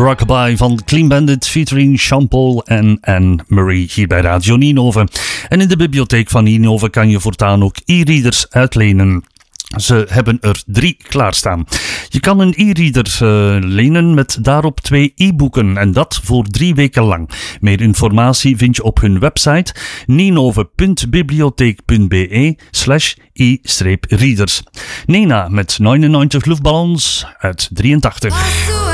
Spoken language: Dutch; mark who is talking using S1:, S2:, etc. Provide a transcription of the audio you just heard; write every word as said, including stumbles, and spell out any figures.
S1: Rockabye van Clean Bandit featuring Sean Paul en Anne-Marie hier bij Radio Ninove. En in de bibliotheek van Ninove kan je voortaan ook e-readers uitlenen. Ze hebben er drie klaarstaan. Je kan een e-reader uh, lenen met daarop twee e-boeken en dat voor drie weken lang. Meer informatie vind je op hun website ninove.bibliotheek.be slash e-readers. Nena met negenennegentig luchtballons uit drieëntachtig.